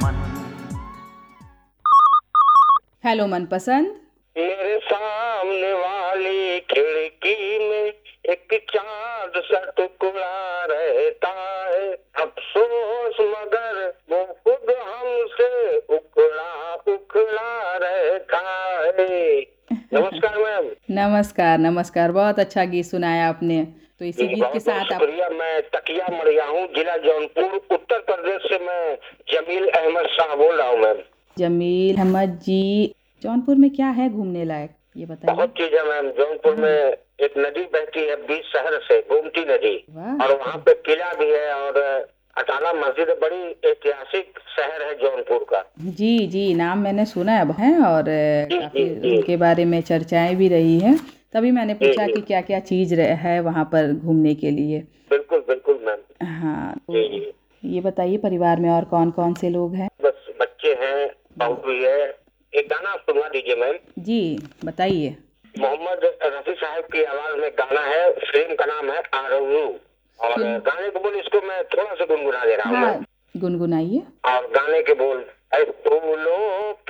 Hello मनपसंद। मेरे सामने वाली खिड़की में एक चांद सा टुकड़ा रहता है, अफसोस मगर वो खुद हमसे उखड़ा उखड़ा रहता है। नमस्कार मैम। नमस्कार नमस्कार, बहुत अच्छा गीत सुनाया आपने। तो इसी गीत के बहुत बहुत साथ आप शुक्रिया। मैं तकिया मड़िया हूँ, जिला जौनपुर, उत्तर प्रदेश से। मैं जमील अहमद शाह बोल रहा हूँ मैम। जमील अहमद जी, जौनपुर में क्या है घूमने लायक, ये बताइए। बहुत चीज है मैम। जौनपुर में एक नदी बहती है बीच शहर से, गोमती नदी, वाह। और वहाँ पे किला भी है और अटाला मस्जिद है। बड़ी ऐतिहासिक शहर है जौनपुर का। जी जी, नाम मैंने सुना है और जी काफ़ी जी जी उनके बारे में चर्चाएं भी रही हैं, तभी मैंने जी पूछा जी। कि क्या क्या चीज़ है वहाँ पर घूमने के लिए। बिल्कुल बिल्कुल मैम। हाँ, जी तो जी। ये बताइए परिवार में और कौन कौन से लोग हैं। बस बच्चे हैं, बहू भी है। एक गाना सुनवा दीजिए मैम। जी बताइए। मोहम्मद रफी साहब की आवाज में गाना है, फिल्म का नाम है आरज़ू। और फिल्म। गाने के बोल इसको मैं थोड़ा सा गुनगुना दे रहा हूँ हाँ, मैम। गुनगुनाइए। और गाने के बोल, ऐ फूलों